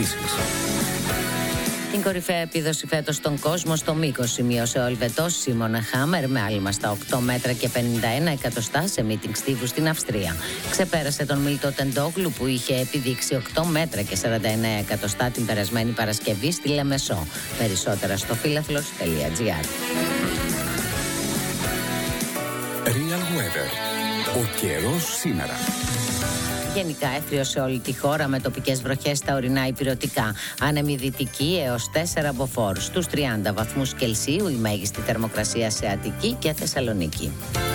Την κορυφαία επίδοση φέτος στον κόσμο στο μήκος σημείωσε ο Ελβετός Σίμον Χάμερ με άλμα στα 8 μέτρα και 51 εκατοστά σε μίτινγκ στίβου στην Αυστρία. Ξεπέρασε τον Μίλτο Τεντόγλου που είχε επιδείξει 8 μέτρα και 49 εκατοστά την περασμένη Παρασκευή στη Λεμεσό. Περισσότερα στο φίλαθλος.gr. Real Weather. Ο καιρός σήμερα. Γενικά έθριο σε όλη τη χώρα με τοπικές βροχές στα ορεινά ηπειρωτικά. Άνεμη δυτική έως 4 μποφόρ. Στους 30 βαθμούς Κελσίου η μέγιστη θερμοκρασία σε Αττική και Θεσσαλονίκη.